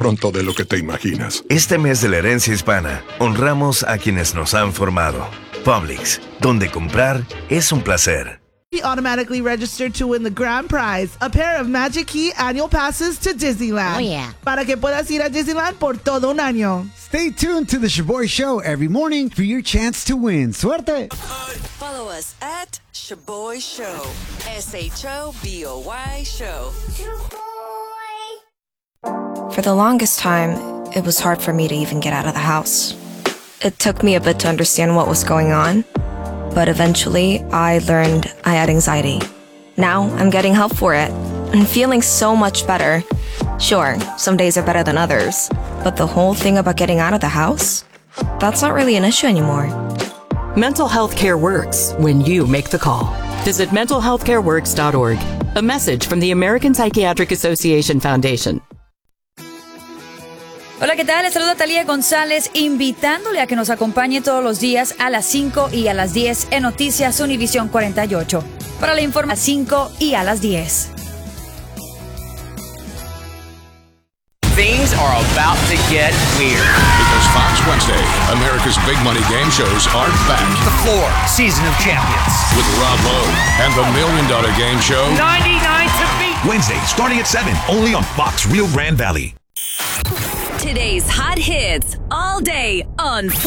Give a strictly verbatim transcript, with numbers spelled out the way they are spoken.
pronto de lo que te imaginas. Este mes de la herencia hispana, honramos a quienes nos han formado. Publix, donde comprar es un placer. Be automatically registered to win the grand prize, a pair of Magic Key annual passes to Disneyland. Oh, yeah. Para que puedas ir a Disneyland por todo un año. Stay tuned to the Shaboy Show every morning for your chance to win. Suerte! Follow us at Shaboy Show. S H O B O Y Show. For the longest time, it was hard for me to even get out of the house. It took me a bit to understand what was going on, but eventually I learned I had anxiety. Now I'm getting help for it and feeling so much better. Sure, some days are better than others, but the whole thing about getting out of the house, that's not really an issue anymore. Mental health care works when you make the call. Visit mental health care works dot org. A message from the American Psychiatric Association Foundation. Hola, ¿qué tal? Les saluda Talía González, invitándole a que nos acompañe todos los días a las cinco y a las diez en Noticias Univisión cuarenta y ocho. Para la información, a las cinco y a las diez. Things are about to get weird. Because Fox Wednesday, America's big money game shows are back. The Floor, Season of Champions. With Rob Lowe and the Million Dollar Game Show. ninety-nine to beat. Wednesday, starting at seven, only on Fox Rio Grande Valley. Today's hot hits all day on